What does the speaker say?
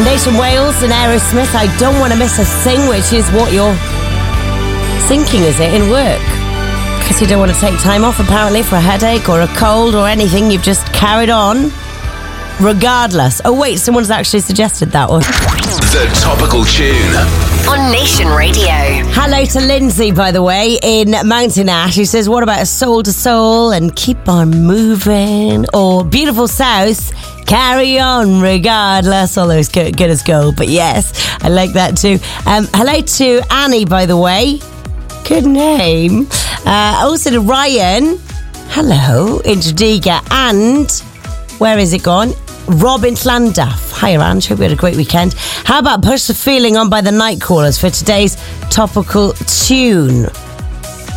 Nation Wales and Aerosmith, I don't want to miss a thing, which is what you're thinking, is it, in work? Because you don't want to take time off, apparently, for a headache or a cold or anything. You've just carried on regardless. Oh, wait, someone's actually suggested that one. The Topical Tune on Nation Radio. Hello to Lindsay, by the way, in Mountain Ash, who says, what about a Soul to Soul and Keep on Moving? Or Beautiful South, Carry On Regardless. All those good as gold, but yes, I like that too. Hello to Annie, by the way. Good name. Also to Ryan. Hello, in Jadiga. And where is it gone? Robin Llandaff. Hi, Ange. Hope you had a great weekend. How about Push the Feeling on by the Nightcrawlers for today's Topical Tune?